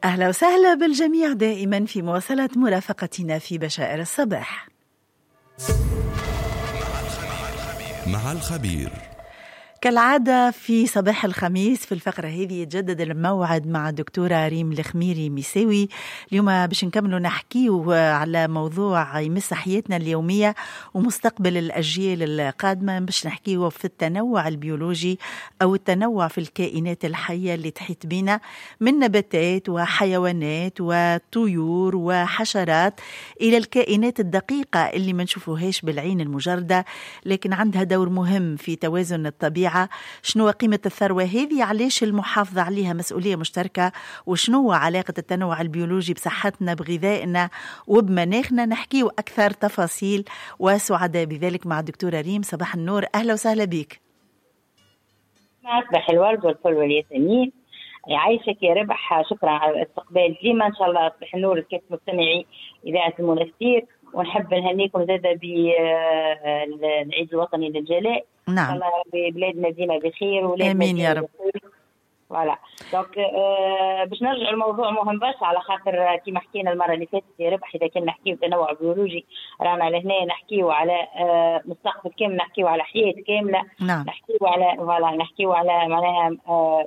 أهلا وسهلا بالجميع دائما في مواصلة مرافقتنا في بشائر الصباح مع الخبير. كالعادة في صباح الخميس في الفقرة هذه يتجدد الموعد مع الدكتورة ريم الخميري ميساوي. اليوم باش نكملوا نحكيو على موضوع يمس حياتنا اليومية ومستقبل الأجيال القادمة، باش نحكيو في التنوع البيولوجي أو التنوع في الكائنات الحية اللي تحيط بنا من نباتات وحيوانات وطيور وحشرات إلى الكائنات الدقيقة اللي ما نشوفوهاش بالعين المجردة لكن عندها دور مهم في توازن الطبيعة. شنو قيمة الثروة هذه؟ علاش المحافظة عليها مسؤولية مشتركة؟ وشنو علاقة التنوع البيولوجي بصحتنا بغذائنا وبمناخنا؟ نحكيو أكثر تفاصيل وسعداء بذلك مع الدكتورة ريم. صباح النور، أهلا وسهلا بك. صباح الورد والفل والياسمين، يعيشك يا ربح. شكرا على الاستقبال ديما، إن شاء الله تصبح النور الكيف مستمعي إذاعة المنستير، ونحب نهنيكم زادا بالعيد الوطني للجلاء. نعم. إن شاء الله بلادنا ديما بخير آمين يا رب. فوالا دونك باش نرجع الموضوع مهم برشا، على خاطر كيما حكينا المره اللي فاتت يا ربح، اذا كنا نحكيو تنوع بيولوجي رانا لهنا نحكيو على مستقبل كامل، نحكيو على حياه كامله. نعم. نحكيو على فوالا نحكيو على معناها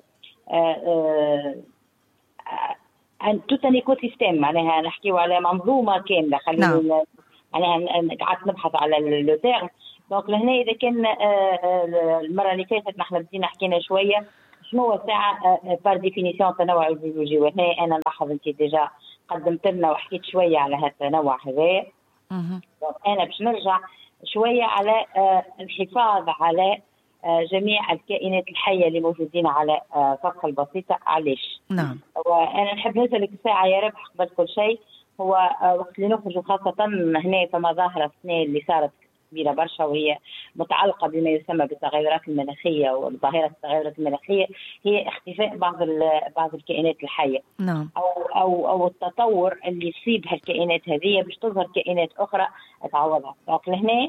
توت ان ايكو سيستيم، معناها نحكيو على منظومه كامله. خلينا معناها قعدت نبحث على لو تيرم. دونك لهنا اذا كان المره اللي فاتت نحن بدينا حكينا شويه شنو هو ساعه بار ديفينيسيون التنوع البيولوجي، وهنا انا نلاحظ انت ديجا قدمت لنا وحكيت شويه على هذا التنوع هذا. انا باش نرجع شويه على الحفاظ على جميع الكائنات الحيه اللي موجودين على سطح البسيطه. علاش؟ نعم. وانا نحب نسالك ساعه يا ربح قبل كل شيء، هو وقت اللي نخرجوا خاصه هنا فما ظاهره السنه اللي صارت كبيرة برشا، وهي متعلقة بما يسمى بالتغيرات المناخية. والظاهرة التغيرات المناخية هي اختفاء بعض الكائنات الحية. نعم. أو التطور اللي يصيب هالكائنات هذه باش تظهر كائنات أخرى تعوضها. دونك لهنا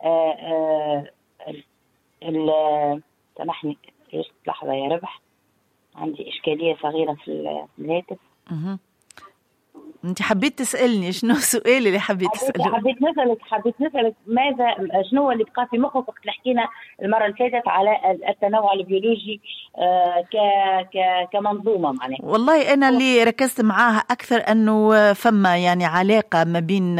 سامحني جست لحظة يا ربح، عندي إشكالية صغيرة في الهاتف. انت حبيت تسألني شنو السؤال اللي حبيت تسأله؟ حبيت نسألك ماذا شنو اللي بقى في مخك وقت اللي حكينا المرة اللي فاتت على التنوع البيولوجي كمنظومة معناها. والله أنا اللي ركزت معاها أكثر أنه فما يعني علاقة ما بين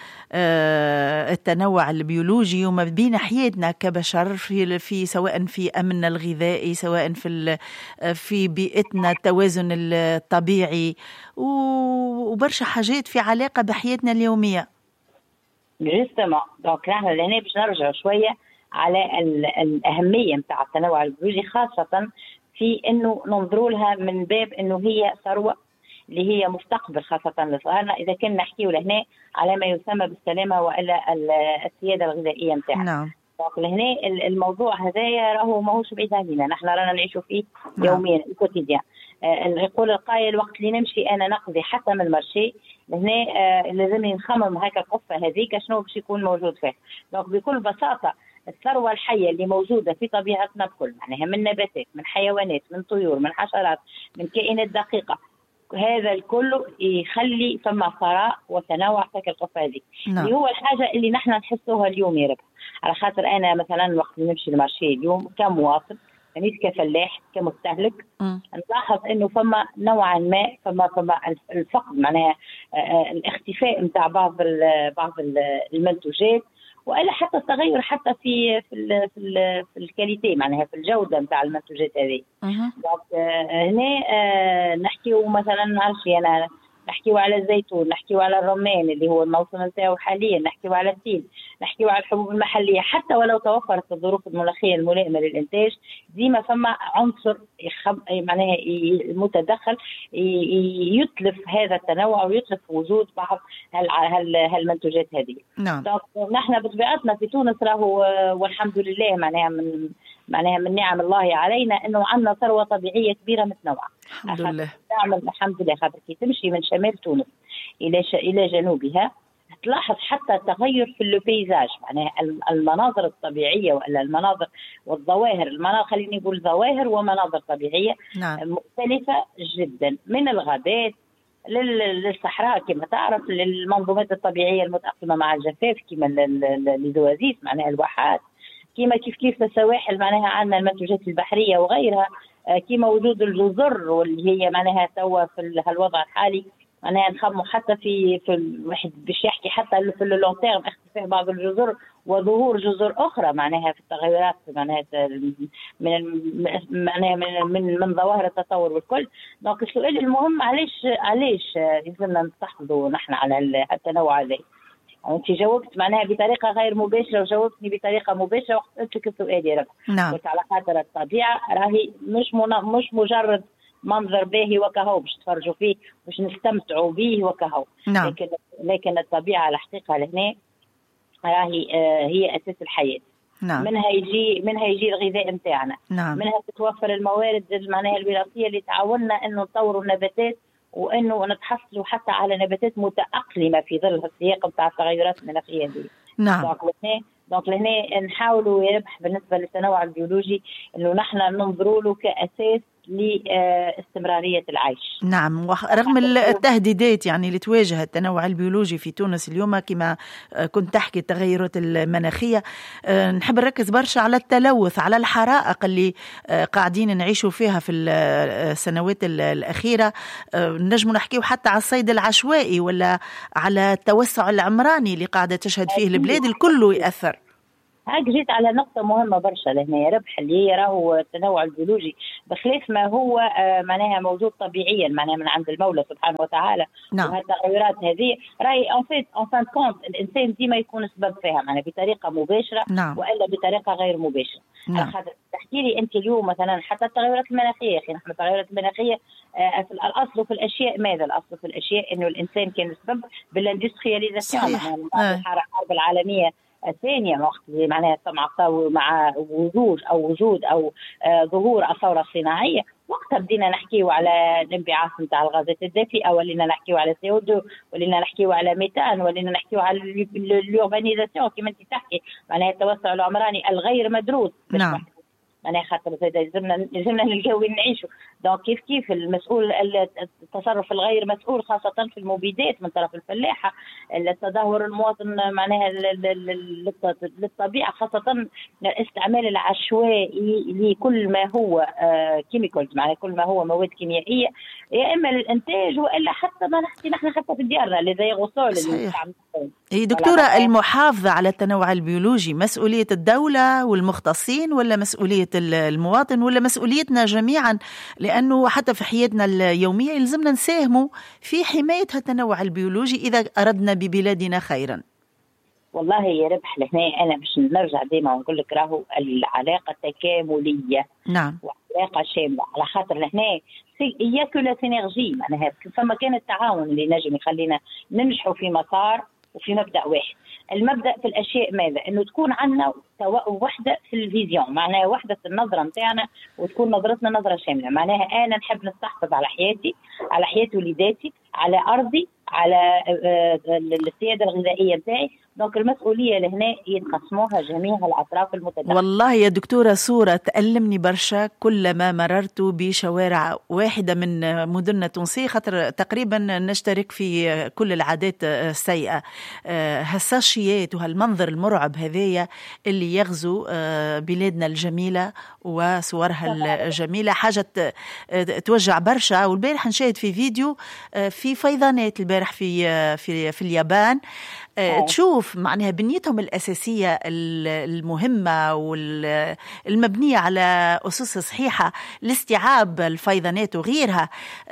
التنوع البيولوجي وما بين حياتنا كبشر في سواء في أمننا الغذائي، سواء في بيئتنا، التوازن الطبيعي وبرشا حاجات في علاقة بحياتنا اليومية. جستما دونك نحن لهنا باش نرجع شوية على الأهمية متاع التنوع البيولوجي، خاصة في إنه ننظروا لها من باب إنه هي ثروة اللي هي مستقبل خاصة لصغارنا، إذا كنا نحكيو لهنا على ما يسمى بالسلامة وإلا السيادة الغذائية متاعنا. نعم. لهنا الموضوع هذايا راهو ماهوش بعيد علينا، نحن رانا نعيشوا فيه يوميا الكوتيديان. يقول القائل وقت اللي نمشي انا نقضي حتى من المرشي لهنا لازمني نخمم هكا القفه هذيك شنو باش يكون موجود فيه. دونك بكل بساطه الثروه الحيه اللي موجوده في طبيعتنا بكل، معناها من نباتات، من حيوانات، من طيور، من حشرات، من كائنات دقيقه، هذا الكل يخلي ثم ثراء وتنوع في القفه هذيك. اللي هو الحاجه اللي نحن نحسوها اليوم يا رب، على خاطر انا مثلا وقت اللي نمشي المارشي اليوم كمواطن يعني كفلاح كمستهلك نلاحظ انه فما نوعا ما فما الفقد، معناها الاختفاء نتاع بعض المنتوجات، والا حتى التغير حتى في الكاليتي، معناها في الجوده نتاع المنتوجات هذه. هنا نحكيو مثلا نعرفش انا نحكيو على الزيتون، نحكيو على الرمان اللي هو الموسم نتاعو حاليا، نحكيو على التين، نحكيو على الحبوب المحليه. حتى ولو توفرت الظروف المناخيه الملائمه للانتاج ديما فما عنصر معناها متدخل يتلف هذا التنوع ويتلف وجود بعض هالمنتوجات هذه. نعم. نحن بطبيعتنا في تونس راهو والحمد لله معناها من نعم الله علينا انه عندنا ثروه طبيعيه كبيره متنوعه. الحمد لله. الحمد لله. خاطر كي تمشي من شمال تونس الى جنوبها تلاحظ حتى تغير في البيزاج، معناها المناظر الطبيعيه ولا المناظر والظواهر، خليني نقول ظواهر ومناظر طبيعيه. نعم. مختلفه جدا، من الغابات للصحراء كما تعرف، للمنظومات الطبيعية المتأقلمة مع الجفاف كما لزوازيس معناها الواحات، كما كيف السواحل معناها عندنا المنتوجات البحرية وغيرها، كما وجود الجزر واللي هي معناها توا في هالوضع الحالي معناها نخمو حتى في الواحد باش يحكي حتى في اللونغ تيرم اختفاء بعض الجزر وظهور جزر اخرى معناها في التغيرات معناها من ظواهر التطور والكل. دونك السؤال المهم علاش لازمنا نستحفظوا نحن على التنوع هذا؟ انت جاوبت معناها بطريقه غير مباشره وجاوبتني بطريقه مباشره وقت قلت لك السؤال يا رب. نعم. قلت على خاطر الطبيعه راهي مش مجرد منظر باهي وكهو باش تفرجوا فيه باش نستمتعوا به وكهو. نعم. لكن الطبيعه على حقيقه لهنا راهي هي اساس الحياه. نعم. منها يجي الغذاء نتاعنا. نعم. منها تتوفر الموارد معناها الوراثيه اللي تعاوننا انه نطوروا النباتات وانه نتحصلوا حتى على نباتات متاقلمه في ظل السياق نتاع التغيرات المناخيه هذه. نعم. دونك لهنا نحاولوا يربح بالنسبه للتنوع البيولوجي انه نحن ننظروا له كاساس لاستمرارية العيش. نعم. رغم التهديدات يعني اللي تواجه التنوع البيولوجي في تونس اليوم كما كنت تحكي التغيرات المناخية، نحب نركز برشا على التلوث، على الحرائق اللي قاعدين نعيشوا فيها في السنوات الأخيرة. نجم نحكيه حتى على الصيد العشوائي ولا على التوسع العمراني اللي قاعدة تشهد فيه البلاد، الكل يأثر. هاك جيت على نقطة مهمة برشا لهنا يا ربح، اللي هي راهو التنوع البيولوجي بخلاف ما هو معناها موجود طبيعيا معناها من عند المولى سبحانه وتعالى. نعم. وهالتغيرات هذه راهي ان فان كونت الانسان ديما يكون سبب فيها معناها بطريقة مباشرة. نعم. والا بطريقة غير مباشرة. نعم. تحكي لي انت اليوم مثلا حتى التغيرات المناخية، اخي نحن التغيرات المناخية الاصل في الاشياء ماذا؟ الاصل في الاشياء انه الانسان كان السبب بالاندسترياليزاسيون مع الحرب العالمية الثانية، وقت معناها مع وجود أو ظهور الثورة الصناعية، وقتها بدينا نحكيو على الانبعاث نتاع الغازات الدافئة، ولينا نحكيو على CO2، ولينا نحكيو على ميثان، ولينا نحكيو على اليوربانيزاسيون كما انت تحكي معناها التوسع العمراني الغير مدروس. نعم. معناها خاطر زاد لازمنا نلقاو نعيشوا. دونك كيف المسؤول التصرف الغير مسؤول خاصة في المبيدات من طرف الفلاحة، التدهور المواطن معناها للطبيعة، خاصة الاستعمال العشوائي لكل ما هو كيميكالز معناها كل ما هو مواد كيميائية، يا إما للإنتاج وإلا حتى ما نحكي نحن حتى في ديارنا اللي زي غسول هي دكتورة المحافظة على التنوع البيولوجي مسؤولية الدولة والمختصين ولا مسؤولية المواطن ولا مسؤوليتنا جميعا؟ لأنه حتى في حياتنا اليومية يلزمنا نساهموا في حماية التنوع البيولوجي إذا أردنا ببلادنا خيرا. والله يا ربح لهنا أنا باش نرجع ديما ونقول لك راهو العلاقة تكاملية. نعم. وعلاقة شاملة على خاطر لهنا هي كل سينرجي معناها فما كان التعاون اللي نجم يخلينا ننجحوا في مسار وفي مبدأ واحد. المبدأ في الأشياء ماذا؟ إنه تكون عندنا وحدة في الفيزيون معناها وحدة في النظرة متاعنا وتكون نظرتنا نظرة شاملة. معناها أنا نحب نستحفظ على حياتي، على حياة وليداتي، على أرضي، على السيادة الغذائية متاعي. دونك المسؤولية لهنا ينقسموها جميع الأطراف المتداخلة. والله يا دكتورة صورة تألمني برشا كلما مررت بشوارع واحدة من مدننا التونسية، خاطر تقريبا نشترك في كل العادات السيئة. هالساشيات وهالمنظر المرعب هذايا اللي يغزو بلادنا الجميلة وصورها الجميلة حاجة توجع برشا. والبارح نشاهد في فيديو في فيضانات البارح في اليابان، تشوف معناها بنيتهم الأساسية المهمة والمبنية على أسس صحيحة لاستيعاب الفيضانات وغيرها.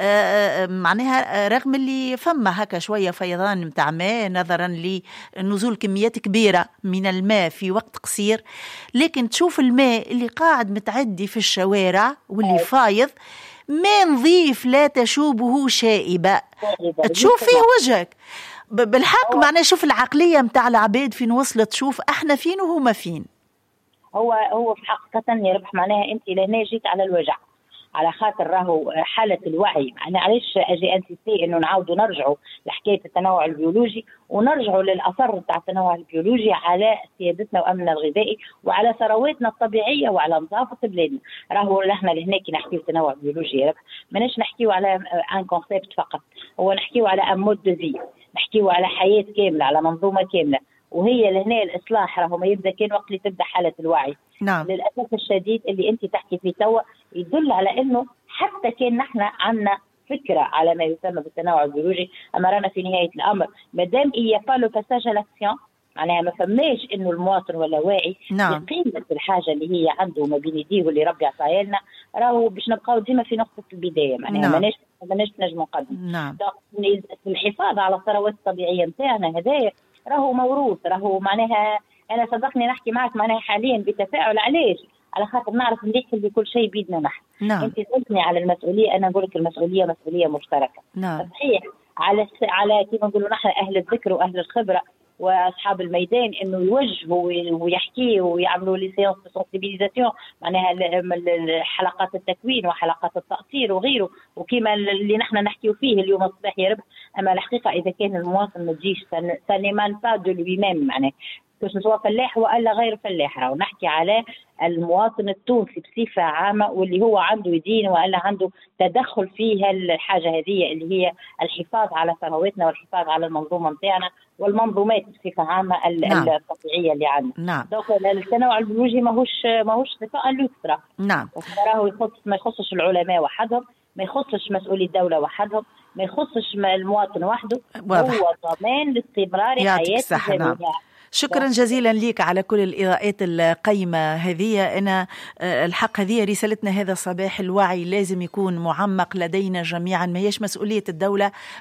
معناها رغم اللي فما هكا شوية فيضان متاع ماء نظرا لنزول كميات كبيرة من الماء في وقت قصير، لكن تشوف الماء اللي قاعد متعدي في الشوارع واللي فايض ما نظيف لا تشوبه شائبة، تشوف فيه وجهك بالحق. معناه شوف العقلية متاع العباد فين وصلت، شوف احنا فين وهما فين. هو في حقيقة يا ربح معناها انت لهنا جيت على الوجع، على خاطر راهو حالة الوعي. أنا علاش أجي أنسيستي إنه نعاودوا نرجعوا لحكاية التنوع البيولوجي ونرجعوا للأثر بتاع التنوع البيولوجي على سيادتنا وأمننا الغذائي وعلى ثرواتنا الطبيعية وعلى نظافة بلادنا. راهو احنا لهنا كي نحكيو التنوع البيولوجي يا رب ماناش نحكيو على ان كونسيبت فقط، هو نحكيه على أمود دزي، نحكيه على حياة كاملة، على منظومة كاملة. وهي لهنا الإصلاح راهو ما يبدأ كان وقت اللي تبدأ حالة الوعي. نعم. للأسف الشديد اللي أنت تحكي فيه توا يدل على أنه حتى كان نحن عنا فكرة على ما يسمى بالتنوع البيولوجي، أما رانا في نهاية الأمر مادام إيا بالو باساج لاكسيون، معناها ما فماش انه المواطن ولا واعي بقيمه الحاجه اللي هي عنده ما بين يديه واللي ربي عطاها لنا، راهو باش نبقاو ديما في نقطه البدايه، معناها ماناش نجموا نقدم. الحفاظ على الثروات الطبيعيه نتاعنا هذايا راهو موروث، راهو معناها انا صدقني نحكي معك معناها حاليا بتفاعل. علاش؟ على خاطر نعرف نليح اللي كل شيء بيدنا نحن. انت سألتني على المسؤوليه، انا نقول لك المسؤوليه مسؤوليه مشتركه. صحيح على كيف نقولوا نحن اهل الذكر واهل الخبره واصحاب الميدان انه يوجهوا ويحكيوا ويعملوا لي سيونس دو سنسيبيليزاسيون، معناها حلقات التكوين وحلقات التأطير وغيره، وكما اللي نحن نحكيوا فيه اليوم الصباح يا رب. اما الحقيقه اذا كان المواطن ما تجيش سانيمان با دو لوي ميم، معناها سواء فلاح والا غير فلاح، راهو نحكي على المواطن التونسي بصفه عامه، واللي هو عنده دين والا عنده تدخل فيها الحاجه هذه اللي هي الحفاظ على ثرواتنا والحفاظ على المنظومه نتاعنا والمنظومات بصفه عامه الطبيعيه اللي عندنا. دونك التنوع البيولوجي ماهوش صفه لوسترا. راهو ما يخصش العلماء وحدهم، ما يخصش مسؤولي الدوله وحدهم، ما يخصش المواطن وحده، هو ضمان لاستمرار حياه الجميع. شكرا جزيلا لك على كل الإضاءات القيمة هذه. أنا الحق هذه رسالتنا هذا الصباح، الوعي لازم يكون معمق لدينا جميعا، ما هيش مسؤولية الدولة